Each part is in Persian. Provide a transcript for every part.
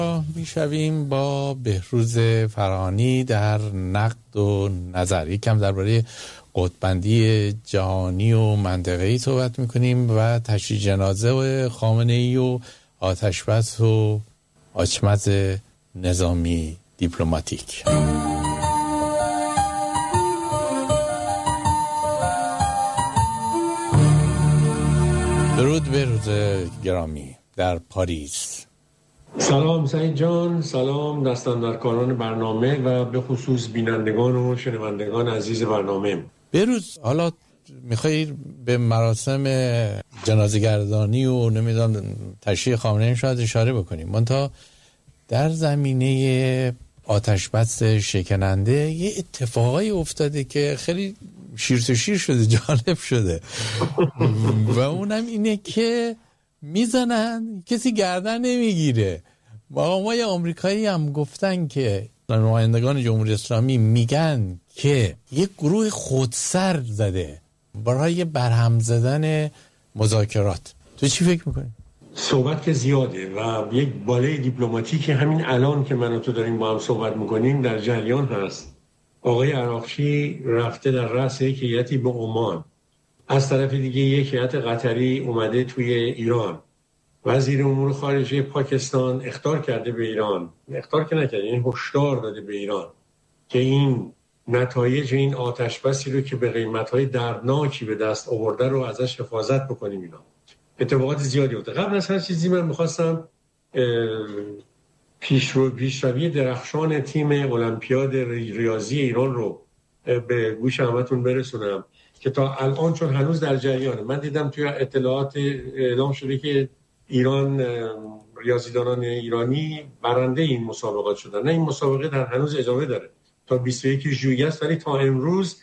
میشویم با بهروز فرهانی در نقد و نظر. یکم درباره قطب‌بندی جهانی و منطقه‌ای صحبت میکنیم و تشییع جنازه و خامنه‌ای و آتشبس و آچمز نظامی دیپلماتیک. درود بهروز گرامی در پاریس. سلام سعید جان، سلام دستاندرکاران برنامه و به خصوص بینندگان و شنوندگان عزیز برنامه. بهروز، حالا میخوایی به مراسم جنازه‌گردانی و نمیدونم تشییع خامنه‌ای شاید اشاره بکنیم، منتها در زمینه آتشبس شکننده یه اتفاقایی افتاده که خیلی شیر شده، جالب شده و اونم اینه که میزنن کسی گردن نمیگیره. مقامای آمریکایی هم گفتن که نمایندگان جمهوری اسلامی میگن که یک گروه خودسر زده برای برهم زدن مذاکرات. تو چی فکر میکنی؟ صحبت که زیاده و یک باله دیپلماتیکی همین الان که من و تو داریم با هم صحبت میکنیم در جریان هست. آقای عراقچی رفته در رأس یک هیئتی به عمان، از طرف دیگه یک هیئت قطری اومده توی ایران. وزیر امور خارجه پاکستان اخطار کرده به ایران، اخطار که نکرده، یعنی هشدار داده به ایران که این نتایج این آتشبسی رو که به قیمت‌های دردناکی به دست آورده رو ازش حفاظت بکنیم. اینا اتفاقات زیادی بوده. قبل از هر چیزی من می‌خواستم پیشروی درخشان تیم المپیاد ریاضی ایران رو به گوش همتون برسونم که تا الان چون هنوز در جریانه. من دیدم توی اطلاعات اعلام شده که ایران، ریاضیدانان ایرانی برنده این مسابقات شدن. نه، این مسابقه در هنوز ادامه داره تا 21 ژوئیه است، ولی تا امروز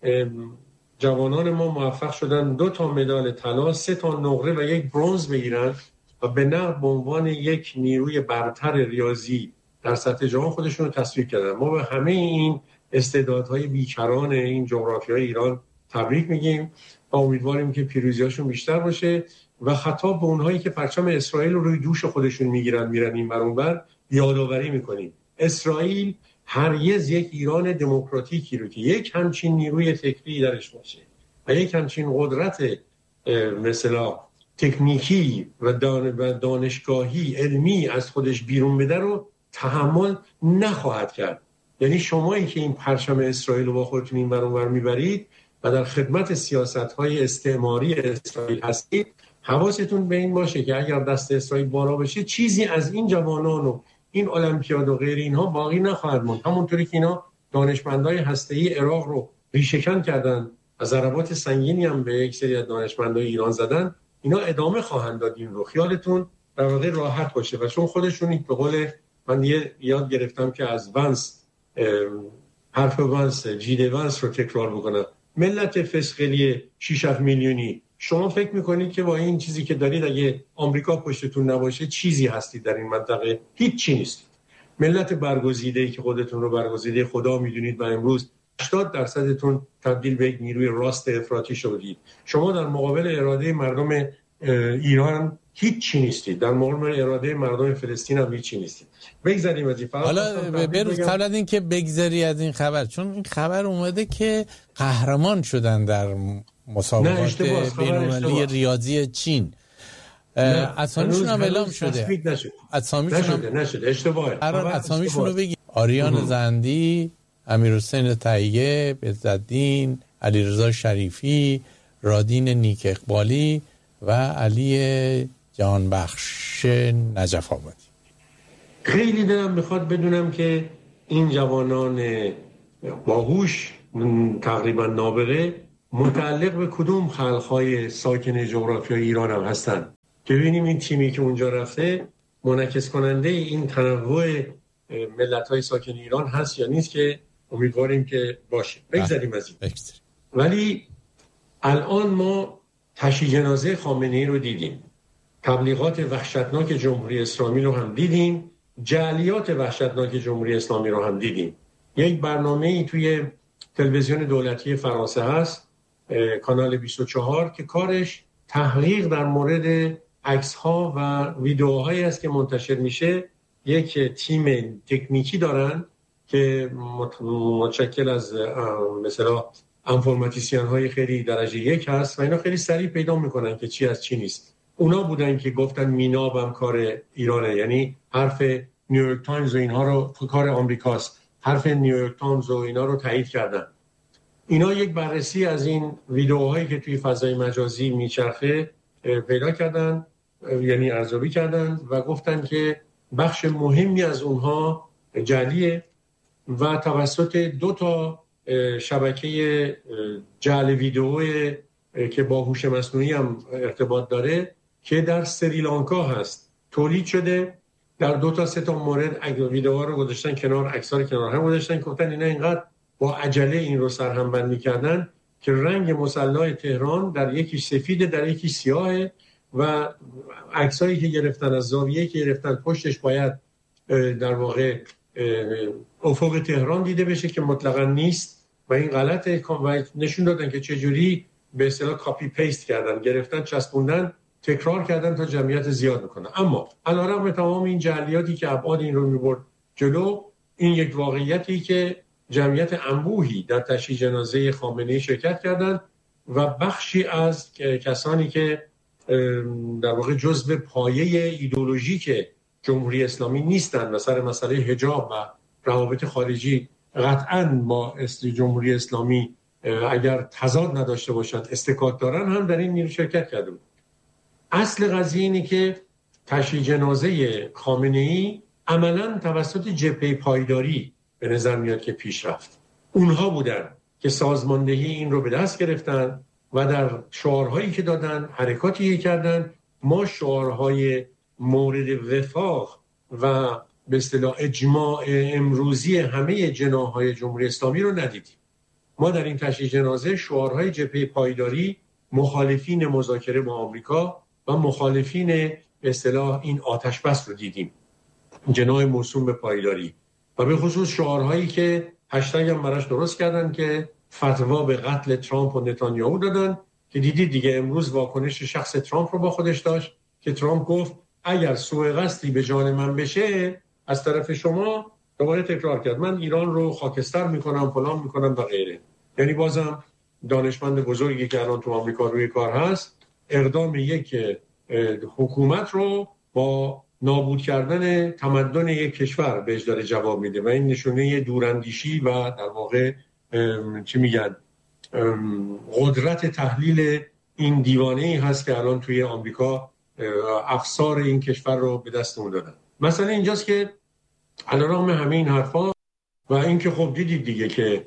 جوانان ما موفق شدن 2 مدال طلا، 3 نقره و 1 برنز بگیرن و به نقد به عنوان یک نیروی برتر ریاضی در سطح جهان خودشون رو تصویر کردن. ما به همه این استعدادهای بیکران این جغرافیای ایران تبریک میگیم و امیدواریم که پیروزیاشون بیشتر باشه و خطاب به اونهایی که پرچم اسرائیل رو روی دوش خودشون میرن این بر اون بر یادآوری میکنیم. اسرائیل هرگز یک ایران دموکراتیکی رو که یک همچین نیروی فکری درش باشه و یک همچین قدرت مثلا تکنیکی و دانشگاهی علمی از خودش بیرون بده رو تحمل نخواهد کرد. یعنی شمایی که این پرچم اسرائیل رو با خودتون این بر اون بر میبرید و در خدمت سیاست‌های استعماری اسرائیل هستید، حواستون به این باشه که اگر دست اسرائیل بالا بشه چیزی از این جوانان و این المپیاد و غیر اینها باقی نخواهد موند. همونطوری که اینا دانشمندای هسته‌ای عراق رو ریشه‌کن کردن و ضربات سنگینی هم به یک سری از دانشمندای ایران زدن، اینا ادامه خواهند داد این رو. خیالتون در واقع راحت باشه و چون خودشون به قول من یاد گرفتم که از ونس حرف ونس جیده ونس رو تکرار بکنم. ملت فسقلی 6 میلیونی، شما فکر میکنید که با این چیزی که دارید اگه آمریکا پشتتون نباشه چیزی هستید در این منطقه؟ هیچ چی نیستید. ملت برگزیده‌ای که خودتون رو برگزیده خدا میدونید و امروز 80% تبدیل به یک نیروی راست افراطی شدید. شما در مقابل اراده مردم ایران هیچ چی نیستید، در مقابل اراده مردم فلسطین هم هیچ چی نیستید. بگذاریم از این. حالا بروز قبل از این که بگذری از این خبر، چون این خبر اومده که قهرمان شدن در مسابقات بین‌المللی ریاضی چین. اسامیشون هم اعلام شده. نشده. اشتباهه. اسامیشون رو بگی. آریان زندی، امیرحسین تهیه، عزالدین، علیرضا شریفی، رادین نیک اقبالی و علی جهانبخش نجف آبادی. خیلی دلم میخواد بدونم که این جوانان باهوش تقریبا نابغه متعلق به کدوم خلقهای ساکن جغرافیای ایران هم هستن که ببینیم این تیمی که اونجا رفته منعکس کننده این تنوع ملت‌های ساکن ایران هست یا نیست، که امیدواریم که باشه. بگذاریم از این. ولی الان ما تشییع جنازه خامنه‌ای رو دیدیم، تبلیغات وحشتناک جمهوری اسلامی رو هم دیدیم، جعلیات وحشتناک جمهوری اسلامی رو هم دیدیم. یک برنامه‌ای توی تلویزیون دولتی فرانسه هست، کانال 24، که کارش تحقیق در مورد عکس‌ها و ویدیوهایی است که منتشر میشه یک تیم تکنیکی دارن که متشکل از مثلا انفورماتیسین های خیلی درجه 1 هست و اینا خیلی سریع پیدا میکنن که چی از چی نیست. اونا بودن که گفتن میناب هم کار ایرانه، یعنی حرف نیویورک تایمز و اینها رو، کار آمریکاست، حرف نیویورک تایمز و اینا رو تایید کردن. اینا یک بررسی از این ویدیوهایی که توی فضای مجازی میچرخه پیدا کردن، یعنی ارزیابی کردن و گفتن که بخش مهمی از اونها جعلیه و توسط 2 شبکه جعل ویدئو که با هوش مصنوعی هم ارتباط داره که در سریلانکا هست تولید شده. در 2 تا 3 مورد ویدئوها رو گذاشتن کنار، عکس‌ها رو کنار هم گذاشتن، گفتن اینا اینقدر با عجله این رو سرهم بندی کردن که رنگ مسلح تهران در یکی سفید در یکی سیاهه و عکسایی که گرفتن از زاویه‌ای که گرفتن پشتش باید در واقع افق تهران دیده بشه که مطلقاً نیست و این غلطه و نشون دادن که چجوری به اصطلاح کاپی پیست کردن، گرفتن چسبوندن تکرار کردن تا جمعیت زیاد بکنن. اما علیرغم تمام این جعلیاتی که ابعاد این رو میبرد جلو، این یک واقعیتی که جمعیت انبوهی در تشییع جنازه خامنه‌ای شرکت کردند و بخشی از کسانی که در واقع جزء پایه ایدئولوژیک جمهوری اسلامی نیستند و سر مسئله حجاب و روابط خارجی قطعاً با جمهوری اسلامی اگر تضاد نداشته باشند استکات دارن، هم در این نیرو شرکت کرده بود. اصل قضیه اینه که تشییع جنازه خامنه‌ای عملاً توسط جبهه پایداری به نظر میاد که پیش رفت. اونها بودن که سازماندهی این رو به دست گرفتن و در شعارهایی که دادن، حرکاتی کردن. ما شعارهای مورد وفاق و به اصطلاح اجماع امروزی همه جناح‌های جمهوری اسلامی رو ندیدیم. ما در این تشییع جنازه شعارهای جبهه پایداری، مخالفین مذاکره با آمریکا و مخالفین به اصطلاح این آتش بس رو دیدیم، جناح موسوم به پایداری، و به خصوص شعارهایی که هشتگ هم براش درست کردن که فتوا به قتل ترامپ و نتانیاهو دادن که دیدید دیگه امروز واکنش شخص ترامپ رو با خودش داشت که ترامپ گفت اگر سوء قصدی به جان من بشه از طرف شما، دوباره تکرار کرد من ایران رو خاکستر میکنم، فلان میکنم و غیره. یعنی بازم دانشمند بزرگی که الان تو آمریکا روی کار هست اقدام یک حکومت رو با نابود کردن تمدن یک کشور بهش داره جواب میده و این نشونه دوراندیشی و در واقع چی میگن قدرت تحلیل این دیوانه‌ای هست که الان توی آمریکا افسار این کشور رو به دستمون دادن. مثلا اینجاست که علیرغم همه این حرفا و اینکه خب دیدید دیگه که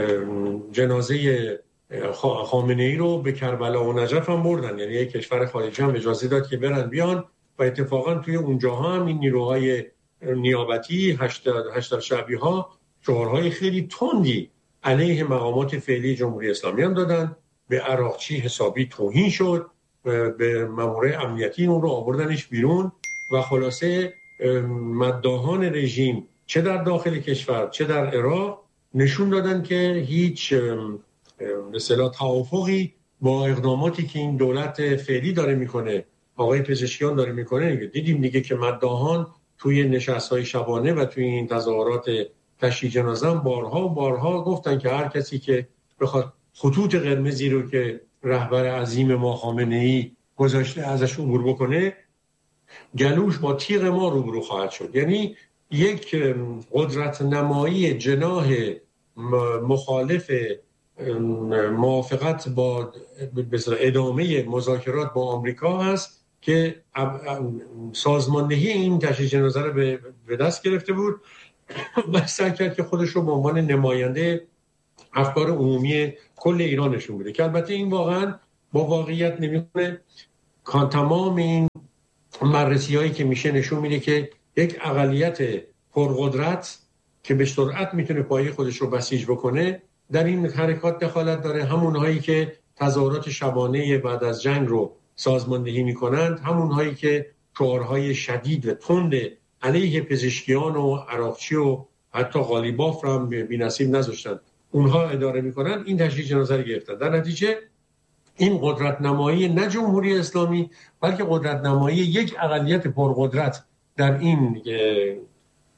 جنازه خامنه‌ای رو به کربلا و نجف هم بردن، یعنی یک کشور خارجی هم اجازه داد که برن بیان و اتفاقا توی اونجاها هم این نیروهای نیابتی هشتر شعبی ها شعارهای خیلی تندی علیه مقامات فعلی جمهوری اسلامی هم دادن. به عراقچی حسابی توهین شد، به مامورای امنیتی اون رو آوردنش بیرون و خلاصه مداحان رژیم چه در داخل کشور چه در عراق نشون دادن که هیچ به اصطلاح توافقی با اقداماتی که این دولت فعلی داره میکنه، آقای پزشکیان داره میکنه. دیدیم دیگه که مداحان توی نشست‌های شبانه و توی این تظاهرات تشییع جنازه بارها و بارها گفتن که هر کسی که بخواد خطوط قرمزی رو که رهبر عظیم ما خامنه‌ای گذاشته ازش عبور بکنه، گلوش با تیغ ما روبرو خواهد شد. یعنی یک قدرت نمایی جناح مخالف موافقت با ادامه مذاکرات با آمریکا هست که سازماندهی این تشییع جنازه رو به دست گرفته بود و سعی کرد که خودش رو به عنوان نماینده افکار عمومی کل ایران نشون بده که البته این واقعا با واقعیت نمیخونه. تمام این بررسی هایی که میشه نشون میده که یک اقلیت پرقدرت که به سرعت میتونه پایه خودش رو بسیج بکنه در این حرکات دخالت داره. همون هایی که تظاهرات شبانه بعد از جنگ رو سازماندهی میکنند، همون هایی که شعارهای شدید و تند علیه پزشکیان و عراقچی و حتی قالیباف رو هم بی‌نصیب نذاشتن، اونها اداره میکنن، این تشییع جنازه رو گرفتن. در نتیجه این قدرت نمایی نه جمهوری اسلامی بلکه قدرت نمایی یک اقلیت پرقدرت در این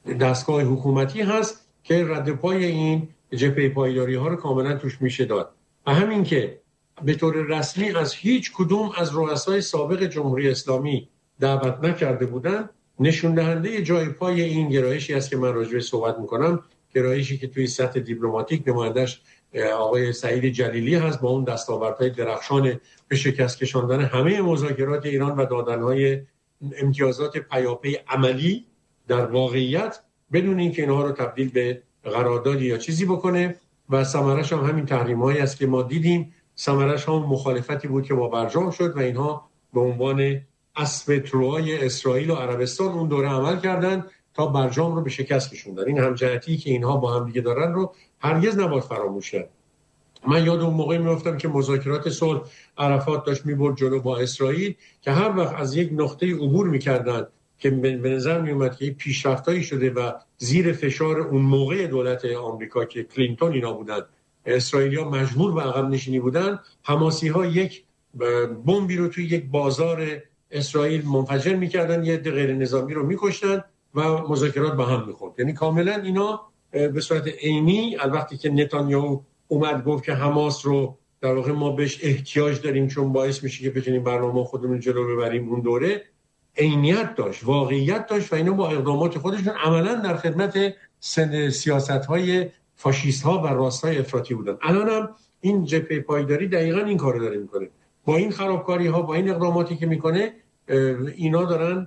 دستگاه حکومتی هست که رد پای این جبهه پایداری ها رو کاملا توش میشه داد. و همین که به طور رسمی از هیچ کدوم از رؤسای سابق جمهوری اسلامی دعوت نکرده بودن، نشون دهنده جای پای این گرایشی است که من راجع بهش صحبت میکنم، گرایشی که توی سطح دیپلماتیک نمایندش آقای سعید جلیلی هست با اون دستاوردهای درخشان به شکست کشاندن همه مذاکرات ایران و دادنهای امتیازات پیاپی عملی در واقعیت بدون اینکه اینها رو تبدیل به قراردادی یا چیزی بکنه. و ثمرش هم همین تحریم‌هایی است که ما دیدیم، ثمرش هم مخالفتی بود که با برجام شد و اینها به عنوان اسب تروای اسرائیل و عربستان اون دوره عمل کردن تا برجام رو به شکست کشوندن. این همجهتی که اینها با هم دیگه دارن رو هرگز نباید فراموش کرد. من یاد اون موقعی میافتم که مذاکرات صلح عرفات داشت میبرد جلو با اسرائیل که هر وقت از یک نقطه عبور میکردن که به نظر میومد که پیشرفتایی شده و زیر فشار اون موقع دولت آمریکا که کلینتون اینا بودن، اسرائیلیا مجبور به عقب نشینی بودن، حماسی‌ها یک بمبی رو توی یک بازار اسرائیل منفجر میکردن، یه عده غیر نظامی رو میکشتن و مذاکرات به هم میخورد. یعنی کاملا اینا به صورت عینی الوقتی که نتانیاهو اومد گفت که حماس رو در واقع ما بهش احتیاج داریم چون باعث میشه که بتونیم برنامه خودمون جلو ببریم، اون دوره عینیت داشت، واقعیت داشت و اینا با اقدامات خودشون عملا در خدمت سیاست‌های فاشیست‌ها و راستای افراطی بودن. الان هم این جبهه پایداری دقیقاً این کارو داره میکنه. با این خرابکاری‌ها، با این اقداماتی که میکنه، اینا دارن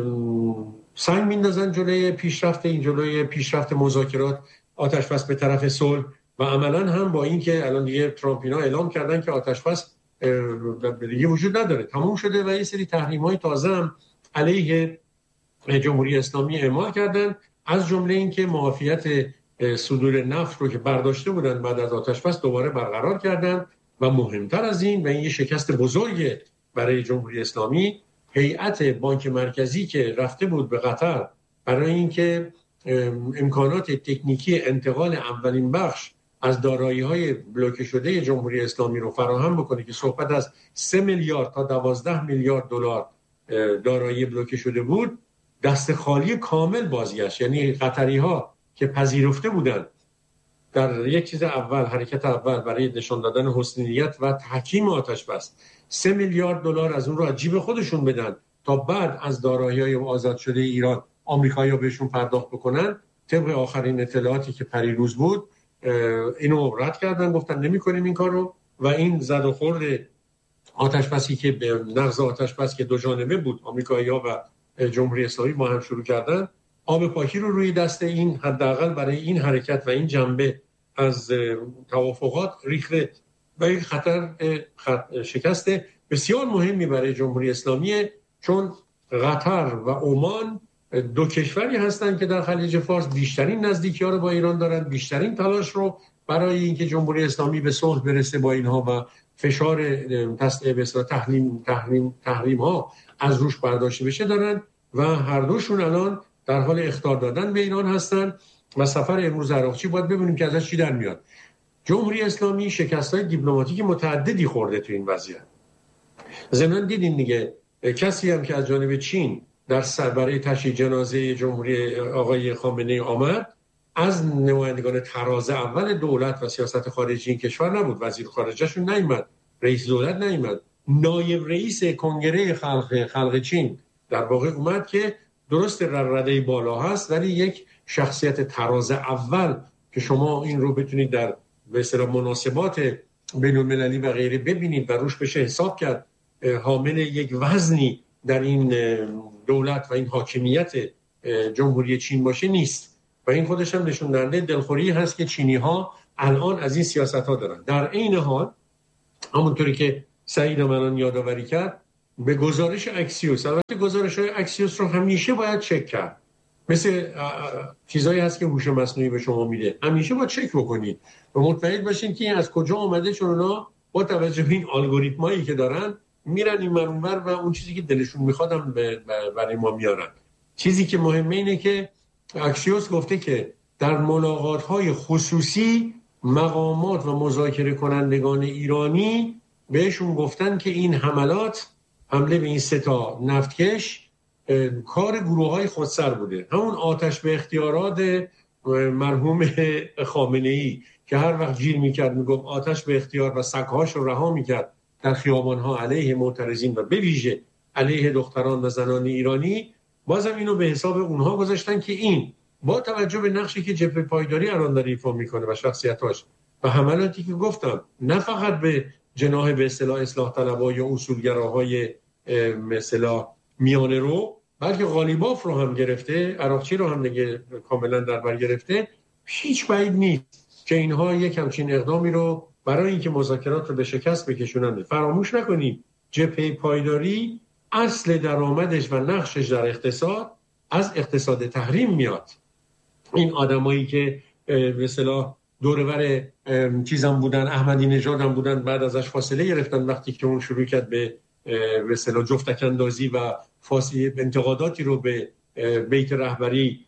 سنگ میندازن جلوی پیشرفت مذاکرات، آتش‌بس به طرف صلح و عملاً هم با این که الان دیگه ترامپ اینا اعلام کردن که آتش‌بس دیگه وجود نداره، تموم شده و یه سری تحریم‌های تازه هم علیه جمهوری اسلامی اعمال کردن، از جمله این که معافیت صدور نفت رو که برداشته بودن بعد از آتش‌بس دوباره برقرار کردن و مهمتر از این و این یه شکست بزرگ برای جمهوری اسلامی، هیئت بانک مرکزی که رفته بود به قطر برای اینکه امکانات تکنیکی انتقال اولین بخش از دارایی‌های بلوکه شده جمهوری اسلامی رو فراهم بکنه که صحبت از 3 میلیارد تا 12 میلیارد دلار دارایی بلوکه شده بود، دست خالی کامل بازگشت. یعنی قطری‌ها که پذیرفته بودند در یک چیز اول، حرکت اول برای نشان دادن حسن نیت و تحکیم آتش‌بس 3 میلیارد دلار از اون رو از جیب خودشون بدن تا بعد از دارایی‌های آزاد شده ایران آمریکایی‌ها بهشون پرداخت بکنن، طبق آخرین اطلاعاتی که پریروز بود اینو رد کردن، گفتن نمی‌کنیم این کارو. و این زد و خورد آتش‌بسی که به نقض آتش‌بس که دو جانبه بود، آمریکایی‌ها و جمهوری اسلامی با هم شروع کردن، آب پاکی رو روی دست این حداقل برای این حرکت و این جنبه از توافقات ریخته و این شکست بسیار مهمی برای جمهوری اسلامی، چون قطر و عمان دو کشوری هستند که در خلیج فارس بیشترین نزدیکی‌ها رو با ایران دارن، بیشترین تلاش رو برای اینکه جمهوری اسلامی به صلح برسه با اینها و فشار تحریم ها از روش برداشته بشه دارن و هر دوشون الان در حال اخطار دادن به ایران هستن و سفر امروز عراقچی باید ببینیم که ازش چی در میاد. جمهوری اسلامی شکست‌های دیپلماتیک متعددی خورده تو این وضعیت. ضمن دیدین دیگه کسی هم که از جانب چین در برای تشییع جنازه جمهوری آقای خامنه‌ای آمد، از نمایندگان تراز اول دولت و سیاست خارجی این کشور نبود، وزیر خارجه‌شون نیامد، رئیس دولت نیامد، نایب رئیس کنگره خلق چین در واقع اومد که درست رده بالا هست ولی یک شخصیت تراز اول که شما این رو بتونید در به اصطلاح مناسبات بین‌المللی و غیره ببینید و روش بشه حساب کرد، حامل یک وزنی در این دولت و این حاکمیت جمهوری چین باشه نیست و این خودش هم نشون دهنده دلخوری هست که چینی‌ها الان از این سیاست‌ها دارن. در عین حال همونطوری که سعید منان یادآوری کرد، به گزارش اکسیوس، البته گزارش‌های اکسیوس رو همیشه باید چک کرد، مثل چیزایی هست که هوش مصنوعی به شما میده، همیشه باید چک بکنید و مطمئن باشین که از کجا اومده، چون اونا با توجه به این الگوریتمایی که دارن میرن این منور و اون چیزی که دلشون میخواد هم برای ما میارن. چیزی که مهمه اینه که اکسیوس گفته که در ملاقات‌های خصوصی مقامات و مذاکره کنندگان ایرانی بهشون گفتن که این حمله به این 3 تا نفتکش کار گروه‌های خودسر بوده. همون آتش به اختیارات مرحوم خامنه‌ای که هر وقت جیر میکرد میگفت آتش به اختیار و سگ‌هاش رو رها میکرد در خیابان‌ها علیه معترضین و به ویژه علیه دختران و زنان ایرانی، بازم اینو به حساب اونها گذاشتن که این با توجه به نقشی که جبهه پایداری الان داره ایفا میکنه و شخصیتاش و حملاتی که گفتم، نه فقط به جناح به اصطلاح اصلاح طلبها یا اصولگراهای مثلا میانه رو، بلکه غالیباف رو هم گرفته، عراقچی رو هم دیگه کاملا در بر گرفته، هیچ بعید نیست که اینها یک همچین اقدامی رو برای اینکه مذاکرات رو به شکست بکشونند. فراموش نکنید جبهه پایداری اصل درآمدش و نقشش در اقتصاد از اقتصاد تحریم میاد. این آدمایی که به اصطلاح دورور چیزام بودن، احمدی نژاد هم بودن، بعد ازش فاصله گرفتن وقتی که اون شروع کرد به اصطلاح جفتک اندازی و فاصله انتقاداتی رو به بیت رهبری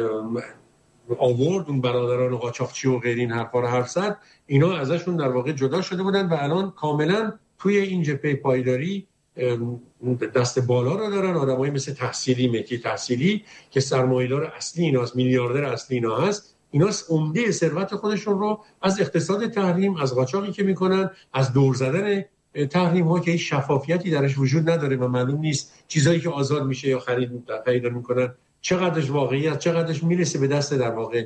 آورد، اون برادران قاچاقچی و غیر این حرفا رو حرف زد، اینا ازشون در واقع جدا شده بودن و الان کاملا توی این جبهه پایداری دست بالا رو دارن. آدمایی مثل تحصیلی، مهدی تحصیلی که سرمایه‌دار اصلی ایناست، میلیاردر اصلی اینا هست، اینا عمده ثروت خودشون رو از اقتصاد تحریم، از قاچاقی که میکنن، از دور زدن تحریم ها که هیچ شفافیتی درش وجود نداره و معلوم نیست چیزایی که آزاد میشه یا خرید میکنن چقدرش واقعی است، چقدرش میرسه به دست در واقع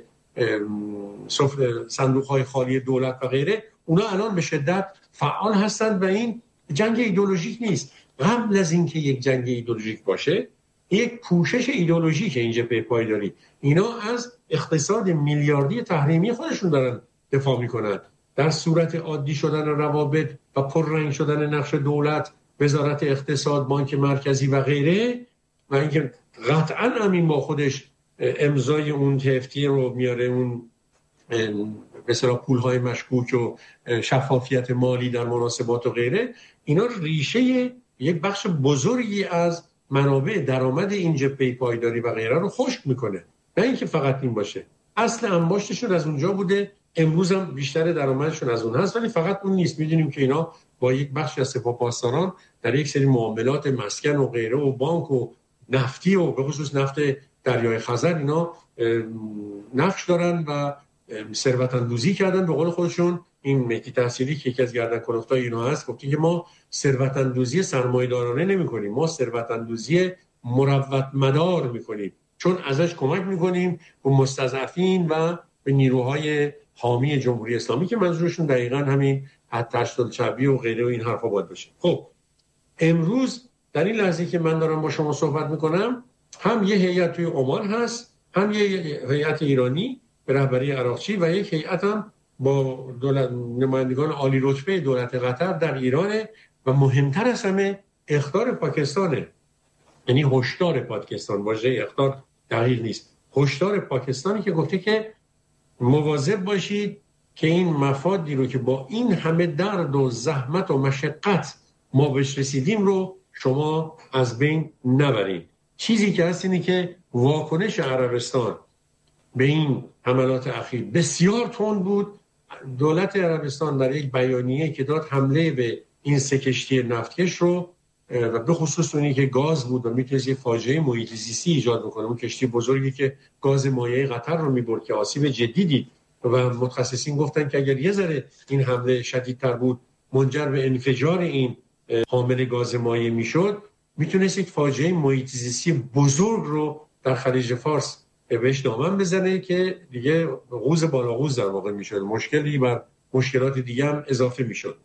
صندوق های خالی دولت و غیره. اونا الان به شدت فعال هستند و این جنگ ایدئولوژیک نیست. قبل از اینکه یک جنگ ایدئولوژیک باشه، یک پوشش ایدئولوژیک این جبهه پایداری، اینا از اقتصاد میلیاردی تحریمی خودشون دارن دفاع میکنن. در صورت عادی شدن روابط و پررنگ شدن نقش دولت، وزارت اقتصاد، بانک مرکزی و غیره، و اینکه قطعا همین با خودش امضای اون تفتی رو میاره، اون مثلا پولهای مشکوک و شفافیت مالی در مناسبات و غیره، اینا ریشه یک بخش بزرگی از منابع درآمد این جبهه پایداری و غیره رو خشک میکنه. نه اینکه فقط این باشه، اصل انباشتشون از اونجا بوده، امروز هم بیشتر درآمدشون از اون هست، ولی فقط اون نیست. میدونیم که اینا با یک بخش از سپاه پاسداران در یک سری معاملات مسکن و غیره و بانک و نفتی و به خصوص نفت دریای خزر اینا نقش دارن و ثروت اندوزی کردن. به قول خودشون این مهدی تحصیلی که یکی از گردنکلفتای اینا هست گفت که ما ثروت اندوزی سرمایه‌دارانه نمی‌کنیم، ما ثروت اندوزی مروت مدار می‌کنیم، چون ازش کمک می‌کنیم به مستضعفین و به نیروهای حامی جمهوری اسلامی که منظورشون دقیقاً همین تشدد شعبی و غیره و این حرفا باید باشه. خب امروز در این لحظه که من دارم با شما صحبت می‌کنم، هم یه هیئت توی عمان هست، هم یه هیئت ایرانی به رهبری عراقچی و یک هیئت هم با نمایندگان عالی رتبه دولت قطر در ایران و مهمتر از همه اخطار پاکستانه. یعنی هشدار پاکستان، واژه اخطار دقیق نیست، هشدار پاکستانی که گفته که مواظب باشید که این مفادی رو که با این همه درد و زحمت و مشقت ما بهش رسیدیم رو شما از بین نبرید. چیزی که هست اینه که واکنش عربستان به این حملات اخیر بسیار تند بود. دولت عربستان در یک بیانیه که داد حمله به این سه کشتی نفتکش رو و به خصوص اونی که گاز بود و میتونست یه فاجعه محیط زیستی ایجاد بکنه، اون کشتی بزرگی که گاز مایع قطر رو میبرد که آسیب جدی دید و متخصصین گفتن که اگر یه ذره این حمله شدیدتر بود منجر به انفجار این حامل گاز مایع میشد، میتونست یک فاجعه محیط زیستی بزرگ رو در خلیج فارس بهش دامن بزنه که دیگه قوز بالا قوز در واقع میشد، مشکلی بر مشکلات دیگه هم اضافه میشد.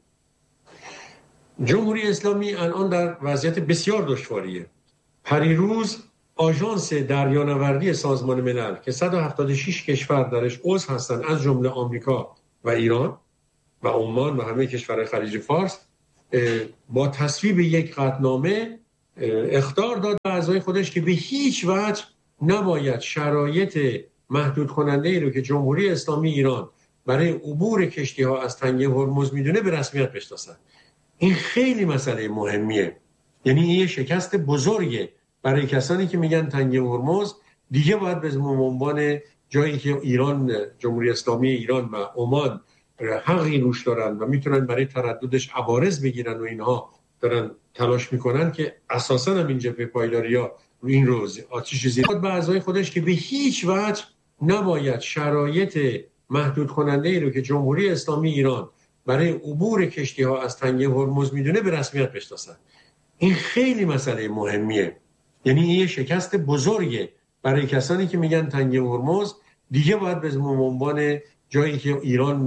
جمهوری اسلامی الان در وضعیت بسیار دشواریه. پریروز آژانس دریانوردی سازمان ملل که 176 کشور درش عضو هستن از جمله آمریکا و ایران و عمان و همه کشورهای خلیج فارس با تصویب یک قطعنامه اخطار داد به اعضای خودش که به هیچ وجه نباید شرایط محدود کننده ای رو که جمهوری اسلامی ایران برای عبور کشتی ها از تنگه هرمز میدونه به رسمیت بشناسن. این خیلی مسئله مهمیه. یعنی این شکست بزرگه برای کسانی که میگن تنگه هرمز دیگه باید به عنوان جایی که ایران، جمهوری اسلامی ایران و عمان حقی روش دارن و میتونن برای ترددش عوارض بگیرن و اینها دارن تلاش میکنن که اساسا هم این جبهه پایداری‌ها این روز آتش زیر به اعضای خودش که به هیچ وجه نباید شرایط محدود کننده ای رو که جمهوری اسلامی ایران برای عبور کشتی ها از تنگه هرمز میدونه به رسمیت بشناسن. این خیلی مسئله مهمیه، یعنی این یه شکست بزرگه برای کسانی که میگن تنگه هرمز دیگه باید به عنوان جایی که ایران